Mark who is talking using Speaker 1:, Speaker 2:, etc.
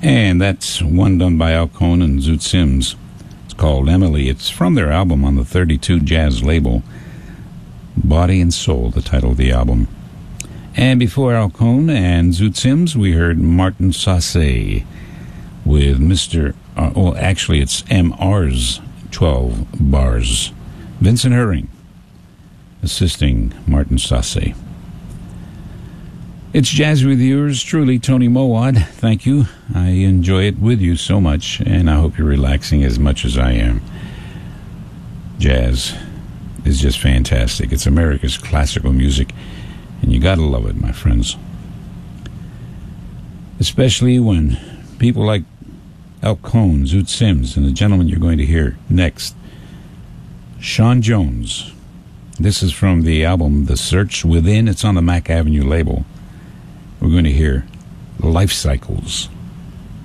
Speaker 1: And that's one done by Al Cohn and Zoot Sims. It's called Emily. It's from their album on the 32 Jazz label. Body and Soul, the title of the album. And before Al Cohn and Zoot Sims, we heard Martin Sasse with actually it's MR's 12 Bars. Vincent Herring assisting Martin Sasse. It's Jazz with yours truly, Tony Mowad. Thank you. I enjoy it with you so much, and I hope you're relaxing as much as I am. Jazz is just fantastic. It's America's classical music, and you gotta love it, my friends. Especially when people like Al Cohn, Zoot Sims, and the gentleman you're going to hear next, Sean Jones. This is from the album The Search Within. It's on the Mack Avenue label. We're going to hear Life Cycles.